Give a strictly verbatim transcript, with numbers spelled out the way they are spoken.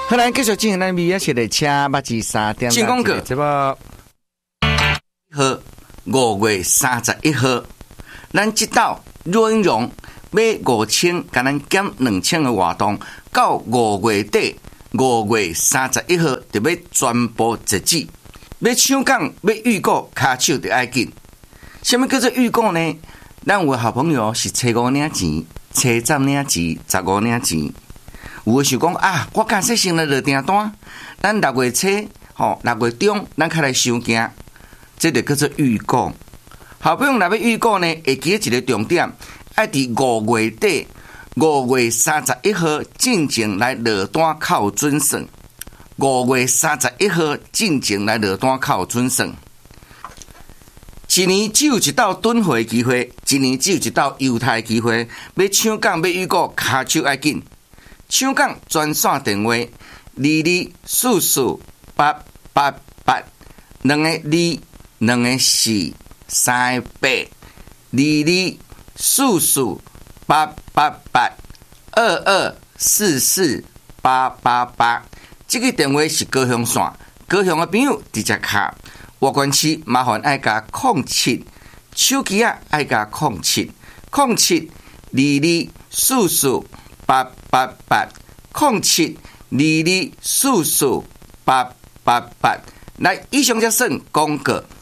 好，咱继续进行咱美业社的车八至三点进广告节目。 号五月三十一号，咱即道润荣买五千，甲咱减两千的活动，到五月底，五月三十一号就要全部截止。要抢讲要预购，卡手就要紧。什么叫做预购呢？咱有的好朋友是初五领钱，初十领钱，十五领钱。有的想讲啊，我假设先来落订单，咱六月初，吼、六月中，咱开来收件，这就叫做预购。好不容易来要预购呢，会记一个重点，爱伫五月底，五月三十一号进前来落单靠准算。五月三十一号进前来落单靠准算。一年只有一道囤货机会，一年只有一道优待机会。要抢讲要预购，卡手要紧。抢讲专线电话：二二四四八八八，两个二，两个四，三个八，二二四四八八八，二二四四八八八。这个电话是高雄线，高雄的朋友直接卡。外关市麻烦爱加空七，手机啊爱加空七，空七二二四四八八八，空七二二四四八八八。来，以上就算广告。